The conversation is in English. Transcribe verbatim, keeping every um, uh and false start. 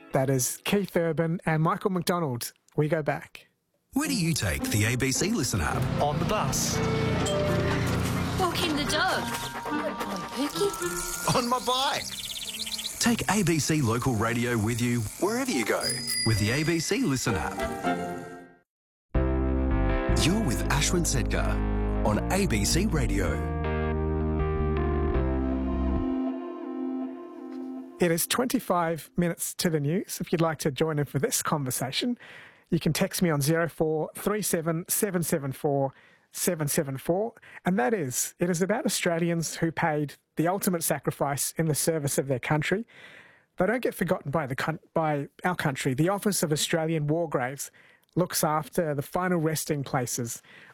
That is Keith Urban and Michael McDonald. We go back. Where do you take the A B C Listen app? On the bus. Walking the dog. Good boy, Pookie. On my bike. Take A B C Local Radio with you wherever you go with the A B C Listen app. You're with Ashwin Sedkar on A B C Radio. It is twenty-five minutes to the news. If you'd like to join in for this conversation, you can text me on zero four three seven seven seven four seven seven four. And that is, it is about Australians who paid the ultimate sacrifice in the service of their country. They don't get forgotten by, the, by our country. The Office of Australian War Graves looks after the final resting places